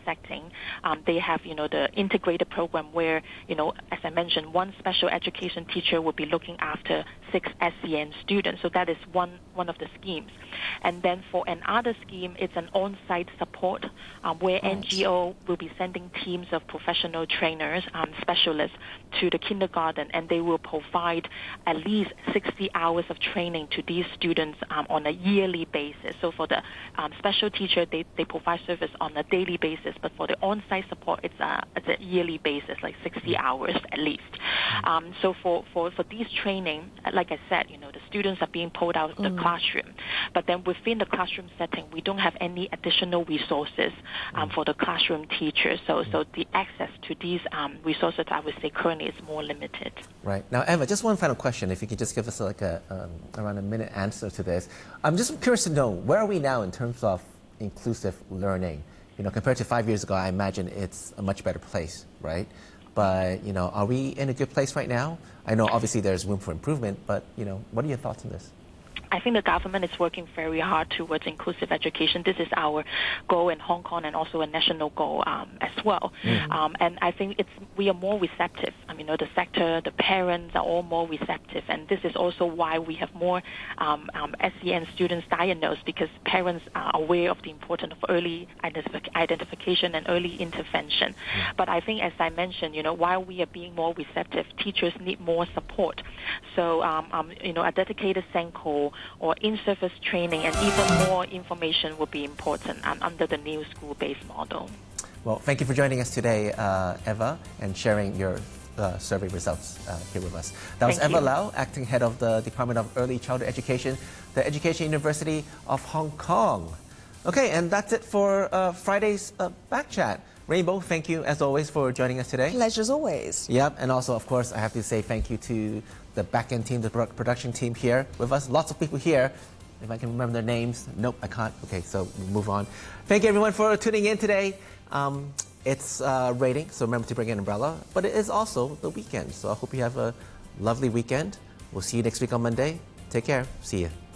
setting, they have, the integrated program where, as I mentioned, one special education teacher will be looking after 6 SEN students. So that is one of the schemes. And then for another scheme, it's an on-site support where NGO will be sending teams of professional trainers, specialists to the kindergarten, and they will provide at least 60 hours of training to these students on a yearly basis. So for the special teacher, they provide service on a daily basis, but for the on-site support, it's a yearly basis, like 60 hours at least. So for these training, like I said, the students are being pulled out of the classroom, but then within the classroom setting, we don't have any additional resources for the classroom teachers. So the access to these resources, I would say, currently is more limited. Right. Now, Eva, just one final question. If you could just give us like around a minute answer to this. I'm just curious to know, where are we now in terms of inclusive learning? Compared to 5 years ago, I imagine it's a much better place, right? But, are we in a good place right now? I know obviously there's room for improvement, but, what are your thoughts on this? I think the government is working very hard towards inclusive education. This is our goal in Hong Kong and also a national goal as well. And I think we are more receptive. The sector, the parents are all more receptive. And this is also why we have more SEN students diagnosed, because parents are aware of the importance of early identification and early intervention. But I think, as I mentioned, while we are being more receptive, teachers need more support. So, a dedicated SENCO or in-service training and even more information will be important under the new school-based model. Well, thank you for joining us today, Eva, and sharing your survey results here with us. That was Eva Lau, Acting Head of the Department of Early Childhood Education, the Education University of Hong Kong. Okay, and that's it for Friday's Back Chat. Rainbow, thank you as always for joining us today. Pleasure as always. Yep, and also, of course, I have to say thank you to the back-end team, the production team here with us. Lots of people here. If I can remember their names. Nope, I can't. Okay, so we'll move on. Thank you, everyone, for tuning in today. It's raining, so remember to bring an umbrella. But it is also the weekend, so I hope you have a lovely weekend. We'll see you next week on Monday. Take care. See you.